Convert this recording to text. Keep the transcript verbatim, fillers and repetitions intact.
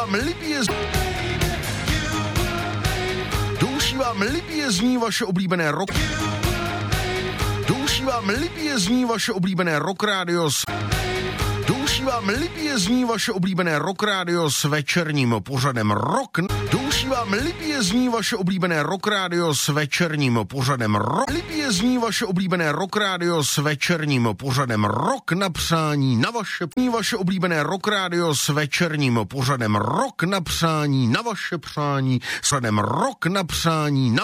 vám libě Douší vám libě zní vaše oblíbené rock. Douší vám libě zní vaše oblíbené rock rádio. Douší vám libě zní vaše oblíbené rock rádio s večerním pořadem rock. Douší vám libě zní vaše oblíbené rock rádio s večerním pořadem rock. Libě zní vaše oblíbené rock rádio s večerním pořadem rock na přání na vaše zní vaše oblíbené rock rádio s večerním pořadem rock na přání na vaše přání s pořadem rock na přání na